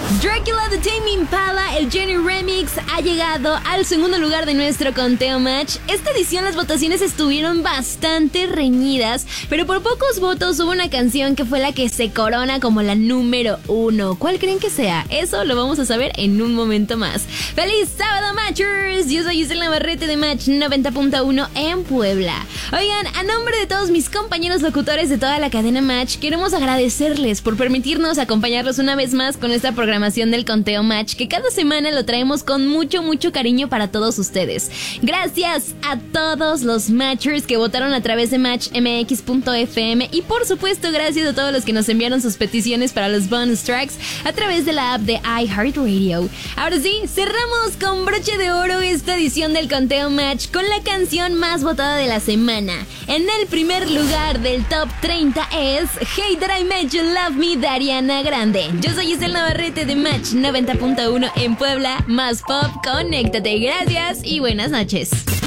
Dracula de Tame Impala, el Jenny Remix, ha llegado al segundo lugar de nuestro conteo match. Esta edición las votaciones estuvieron bastante reñidas, pero por pocos votos hubo una canción que fue la que se corona como la número 1. ¿Cuál creen que sea? Eso lo vamos a saber en un momento más. ¡Feliz sábado, Matchers! Yo soy Giselle Navarrete de Match 90.1 en Puebla. Oigan, a nombre de todos mis compañeros locutores de toda la cadena Match, queremos agradecerles por permitirnos acompañarlos una vez más con esta programación del conteo match, que cada semana lo traemos con mucho cariño para todos ustedes. Gracias a todos los matchers que votaron a través de matchmx.fm y por supuesto gracias a todos los que nos enviaron sus peticiones para los bonus tracks a través de la app de iHeartRadio. Ahora sí, cerramos con broche de oro esta edición del conteo match con la canción más votada de la semana. En el primer lugar del top 30 es Hey That I Made You Love Me de Ariana Grande. Yo soy Giselle Navarrete de Match 90.1 en Puebla. Más pop, conéctate. Gracias y buenas noches.